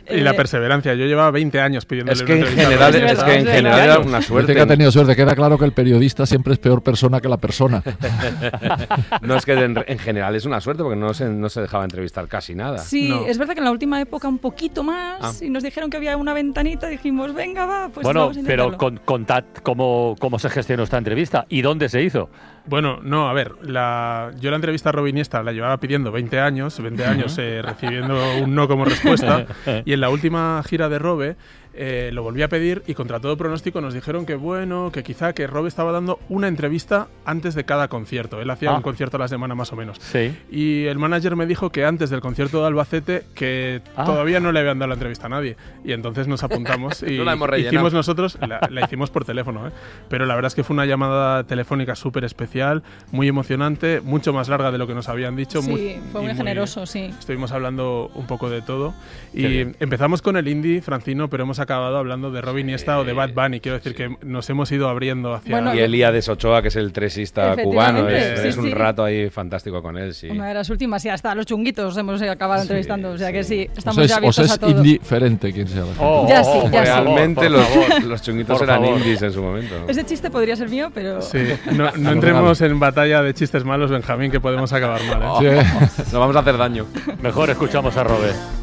Y la perseverancia. Yo llevaba 20 años pidiéndole Es que en general era una suerte. Dice que ha tenido suerte. Queda claro que el periodista siempre es peor persona que la persona. No, es que en general es una suerte porque no se dejaba entrevistar casi nada. Sí, No. es verdad que en la última época un poquito más y nos dijeron que había una ventanita, dijimos, venga, va, pues bueno, vamos a intentarlo. pero contad cómo se gestionó esta entrevista y dónde se hizo. Bueno, no, a ver, yo la entrevista a Rob Iniesta la llevaba pidiendo 20 años recibiendo un no como respuesta, y en la última gira de Robe lo volví a pedir y contra todo pronóstico nos dijeron que quizá que Robe estaba dando una entrevista antes de cada concierto. Él hacía un concierto a la semana más o menos. Sí. Y el manager me dijo que antes del concierto de Albacete que todavía no le habían dado la entrevista a nadie. Y entonces nos apuntamos y No la hemos rellenado. hicimos nosotros, la hicimos por teléfono, pero la verdad es que fue una llamada telefónica súper especial, muy emocionante, mucho más larga de lo que nos habían dicho. Sí, fue muy generoso, sí. Estuvimos hablando un poco de todo. Y empezamos con el indie francino, pero hemos acabado hablando de Rob Iniesta o de Bad Bunny. Quiero decir que nos hemos ido abriendo hacia... Bueno, y Elías Ochoa, que es el tresista cubano, es un sí. rato ahí fantástico con él, sí. Una de las últimas, y hasta los chunguitos hemos acabado entrevistando, o sea que sí, estamos Os ya es abiertos a todo. indiferente quién sea la gente. Ya sí, ya sí. Realmente Por favor. los chunguitos Por eran favor. indies en su momento. Ese chiste podría ser mío, pero... Sí, no entremos en batalla de chistes malos, Benjamín, que podemos acabar mal, ¿eh? Sí. Nos vamos a hacer daño. Mejor escuchamos a Robe.